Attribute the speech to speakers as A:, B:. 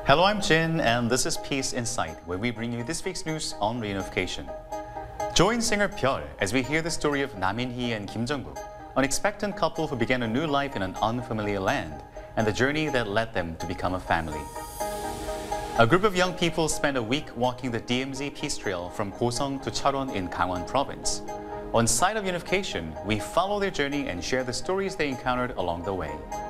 A: Hello, I'm Jin, and this is Peace Insight, where we bring you this week's news on reunification. Join singer Pyeol as we hear the story of Nam In-hee and Kim Jung-kook, an expectant couple who began a new life in an unfamiliar land, and the journey that led them to become a family. A group of young people spent a week walking the DMZ Peace Trail from Gosong to Cheolwon in Gangwon Province. On Side of Unification, we follow their journey and share the stories they encountered along the way.